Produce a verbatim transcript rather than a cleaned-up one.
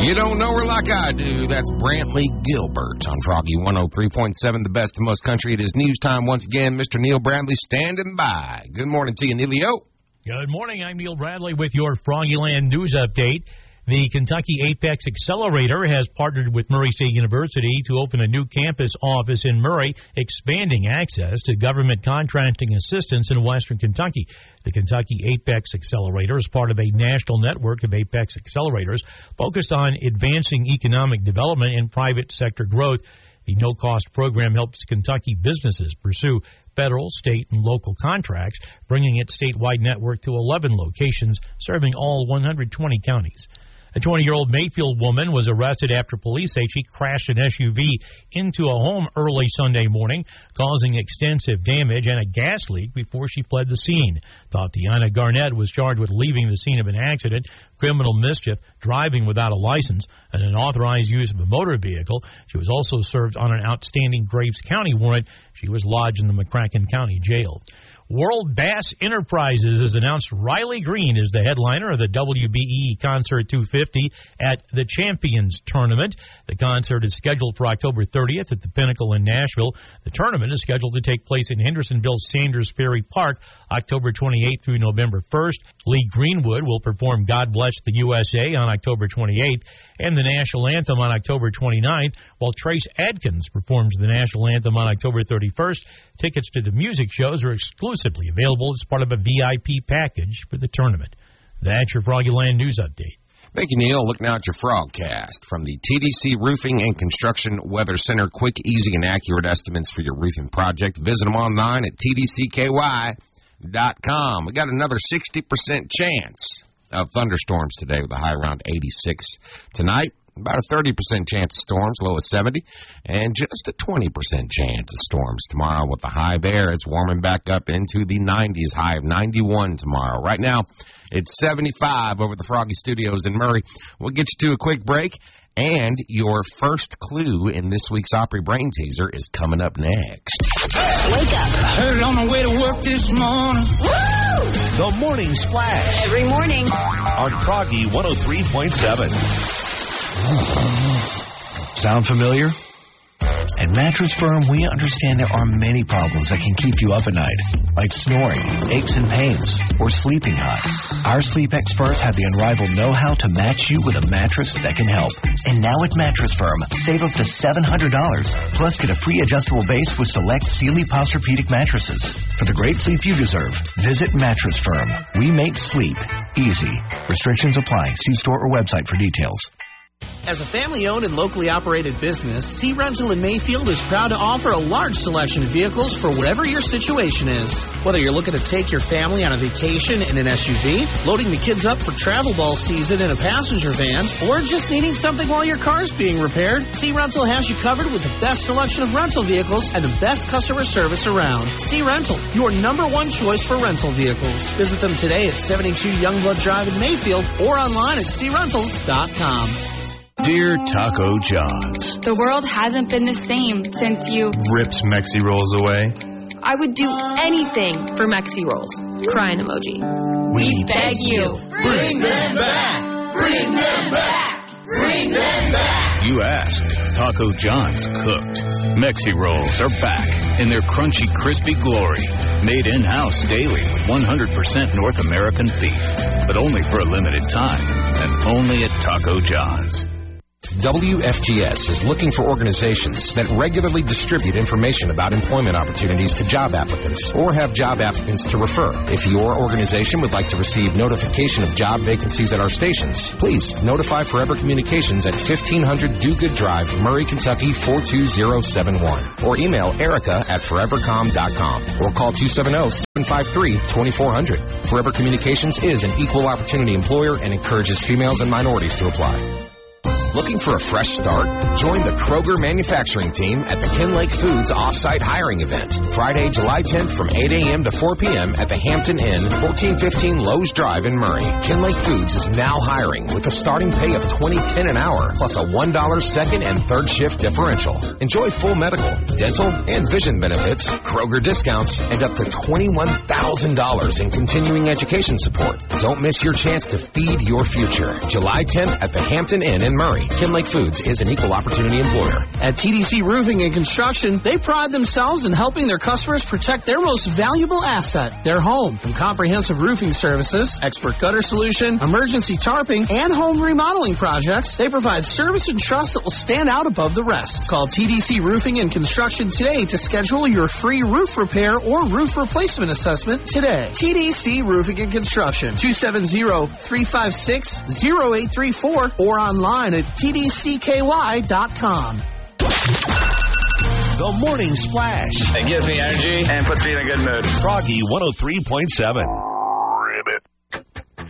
You don't know her like I do. That's Brantley Gilbert on Froggy one oh three point seven, the best in most country. It is news time once again. Mister Neil Bradley standing by. Good morning to you, Neilio. Good morning. I'm Neil Bradley with your Froggyland News Update. The Kentucky Apex Accelerator has partnered with Murray State University to open a new campus office in Murray, expanding access to government contracting assistance in western Kentucky. The Kentucky Apex Accelerator is part of a national network of Apex Accelerators focused on advancing economic development and private sector growth. The no-cost program helps Kentucky businesses pursue federal, state, and local contracts, bringing its statewide network to eleven locations, serving all one hundred twenty counties. A twenty-year-old Mayfield woman was arrested after police say she crashed an S U V into a home early Sunday morning, causing extensive damage and a gas leak before she fled the scene. Tatiana Garnett was charged with leaving the scene of an accident, criminal mischief, driving without a license, and unauthorized use of a motor vehicle. She was also served on an outstanding Graves County warrant. She was lodged in the McCracken County Jail. World Bass Enterprises has announced Riley Green is the headliner of the W B E Concert two fifty at the Champions Tournament. The concert is scheduled for October thirtieth at the Pinnacle in Nashville. The tournament is scheduled to take place in Hendersonville's Sanders Ferry Park October twenty-eighth through November first. Lee Greenwood will perform God Bless the U S A on October twenty-eighth and the National Anthem on October twenty-ninth, while Trace Adkins performs the National Anthem on October thirty-first. Tickets to the music shows are exclusively available as part of a V I P package for the tournament. That's your Froggyland News Update. Thank you, Neil. Look now at your Frogcast from the T D C Roofing and Construction Weather Center. Quick, easy, and accurate estimates for your roofing project. Visit them online at T D C K Y dot com. We got another sixty percent chance of thunderstorms today with a high around eighty-six. Tonight, about a thirty percent chance of storms, low of seventy, and just a twenty percent chance of storms tomorrow with the high there. It's warming back up into the nineties, high of ninety-one tomorrow. Right now, it's seventy-five over the Froggy Studios in Murray. We'll get you to a quick break, and your first clue in this week's Opry Brain Teaser is coming up next. Wake up. I heard it on the way to work this morning. Woo! The Morning Splash. Every morning. On Froggy one oh three point seven. Sound familiar? At Mattress Firm, we understand there are many problems that can keep you up at night, like snoring, aches and pains, or sleeping hot. Our sleep experts have the unrivaled know-how to match you with a mattress that can help. And now at Mattress Firm, save up to seven hundred dollars, plus get a free adjustable base with select Sealy Posturepedic mattresses. For the great sleep you deserve, visit Mattress Firm. We make sleep easy. Restrictions apply. See store or website for details. As a family-owned and locally operated business, Sea Rental in Mayfield is proud to offer a large selection of vehicles for whatever your situation is. Whether you're looking to take your family on a vacation in an S U V, loading the kids up for travel ball season in a passenger van, or just needing something while your car's being repaired, Sea Rental has you covered with the best selection of rental vehicles and the best customer service around. Sea Rental, your number one choice for rental vehicles. Visit them today at seventy-two Youngblood Drive in Mayfield or online at sea rentals dot com. Dear Taco John's, the world hasn't been the same since you ripped Mexi Rolls away. I would do anything for Mexi Rolls. Crying emoji. We, we beg you, bring them back! Bring them back! Bring them back! You asked. Taco John's cooked. Mexi Rolls are back in their crunchy, crispy glory. Made in-house daily with one hundred percent North American beef. But only for a limited time. And only at Taco John's. W F G S is looking for organizations that regularly distribute information about employment opportunities to job applicants or have job applicants to refer. If your organization would like to receive notification of job vacancies at our stations, please notify Forever Communications at fifteen hundred Do Good Drive, Murray, Kentucky four two zero seven one, or email Erica at forever com dot com or call two seven zero, seven five three, two four zero zero. Forever Communications is an equal opportunity employer and encourages females and minorities to apply. Looking for a fresh start? Join the Kroger manufacturing team at the Kinlake Foods off-site hiring event. Friday, July tenth from eight a.m. to four p.m. at the Hampton Inn, fourteen fifteen Lowe's Drive in Murray. Kinlake Foods is now hiring with a starting pay of twenty ten an hour, plus a one dollar second and third shift differential. Enjoy full medical, dental, and vision benefits, Kroger discounts, and up to twenty-one thousand dollars in continuing education support. Don't miss your chance to feed your future. July tenth at the Hampton Inn in Murray. Kinlake Foods is an equal opportunity employer. At T D C Roofing and Construction, they pride themselves in helping their customers protect their most valuable asset, their home. From comprehensive roofing services, expert gutter solution, emergency tarping, and home remodeling projects, they provide service and trust that will stand out above the rest. Call T D C Roofing and Construction today to schedule your free roof repair or roof replacement assessment today. T D C Roofing and Construction, two seven zero, three five six, zero eight three four or online at T D C K Y dot com. The Morning Splash. It gives me energy and puts me in a good mood. Froggy one oh three point seven.